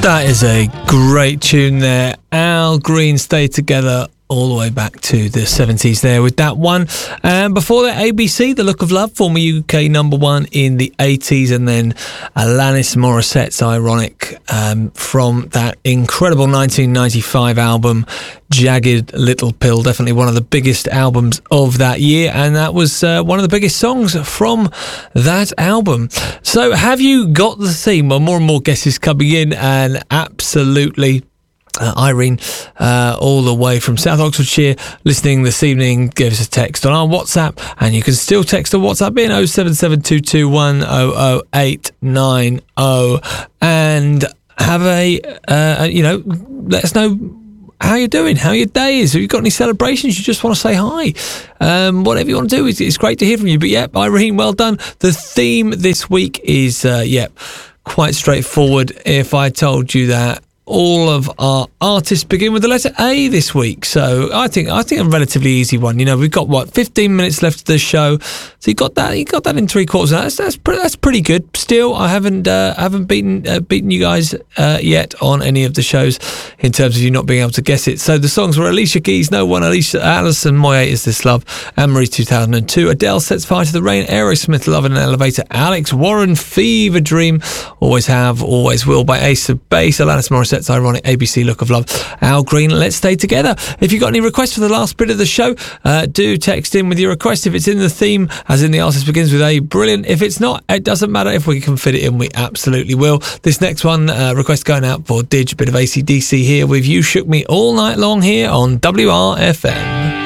That is a great tune there. Al Green, Stay Together, all the way back to the 70s there with that one. And before that, ABC, The Look of Love, former UK number one in the 80s. And then Alanis Morissette's Ironic from that incredible 1995 album, Jagged Little Pill. Definitely one of the biggest albums of that year. And that was one of the biggest songs from that album. So have you got the theme? Well, more and more guesses coming in, and absolutely Irene, all the way from South Oxfordshire, listening this evening. Give us a text on our WhatsApp, and you can still text the WhatsApp in 07722100890 and have let us know how you're doing, how your day is. Have you got any celebrations? You just want to say hi? Whatever you want to do, it's great to hear from you. But yeah, Irene, well done. The theme this week is quite straightforward. If I told you that all of our artists begin with the letter A this week, so I think a relatively easy one. You know, we've got 15 minutes left of the show, so you got that in 3/4. That's pretty good. Still, I haven't beaten you guys yet on any of the shows in terms of you not being able to guess it. So the songs were Alicia Keys, No One, Alison Moyet, Is This Love, Anne-Marie 2002, Adele, Sets Fire to the Rain, Aerosmith, Love in an Elevator, Alex Warren, Fever Dream, Always Have, Always Will by Ace of Base, Alanis Morissette, Ironic, ABC, Look of Love, Al Green, Let's Stay Together. If you've got any requests for the last bit of the show, do text in with your request. If it's in the theme, as in the artist begins with A, brilliant. If it's not, it doesn't matter. If we can fit it in, we absolutely will. This next one, request going out for Dig, a bit of AC/DC here with You Shook Me All Night Long here on WRFM.